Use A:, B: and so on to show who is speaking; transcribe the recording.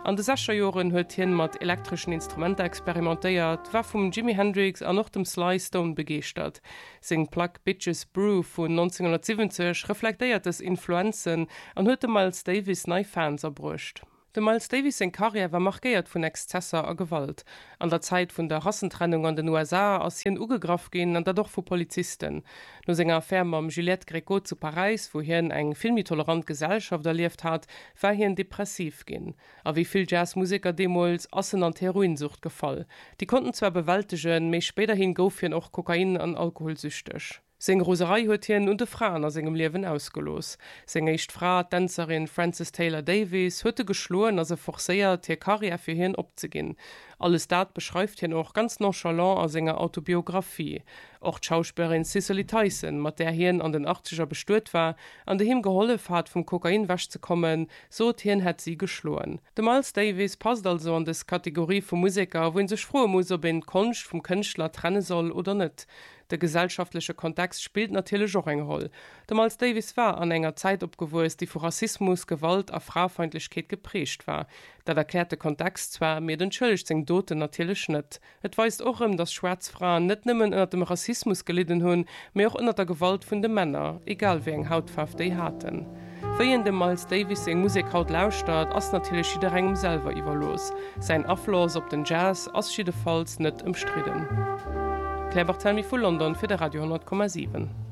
A: An de 60er Joren huet hien mat elektrischen Instrumente experimentéiert, war vum Jimi Hendrix an noch dem Sly Stone begeert. Seng Plaque Bitches Brew vun 1970 reflekteiert es Influenzen an huet Miles Davis nei Fans erbrucht. De Miles Davis en Karriere war markiert vun Exzesser a Gewalt. An der Zeit vun der Rassentrennung an den USA ass hien ugegraf gin an dadurch vu Polizisten. No senger Firma am Juliette Greco zu Paris, wo hien eng filmitolerant Gesellschaft erlieft hat, war hien depressiv gin. A wieviel Jazzmusiker demols assen an Heroinsucht gefall. Die konnten zwar bewältigen, méi späterhin gouf hien och Kokain an alkoholsüchtech. Seng Roserei huet hien und de Frauen aus engem Liewen ausgelos. Seng eicht Fra, Tänzerin Frances Taylor Davis huete geschloen as forcéiert hier Karriere fir hien opzeginn. Alles dat beschreift hien auch ganz nonchalant aus enger Autobiografie. Auch Schauspielerin Cicely Tyson, mat der hien an den 80er bestuert war, an de him geholf hat vum Kokain wäsch zu kommen, so hien het sie geschloen. De Miles Davis passt also an des Kategorie vu Musiker, woin sech froh muss ob en Konst vum Künstler trennen soll oder net. Der gesellschaftliche Kontext spielt natürlich auch eine Rolle. Der Miles Davis war an enger Zeit abgewusst, die vor Rassismus, Gewalt und Frauenfeindlichkeit geprägt war. Da erklärt der Kontext zwar mir den Schuldig sind Dote natürlich nicht. Es weist auch dass Schwarzfrauen nicht nur unter dem Rassismus gelitten haben, mehr auch unter der Gewalt von den Männern, egal wie ein Hautfarbe die hatten. Für ihn dem Miles Davis in Musik haut lauscht, ist natürlich jeder einem selber überlos. Sein Einfluss auf den Jazz ist jedenfalls nicht umstritten. Claire Barthelmy von London für der Radio 10,7.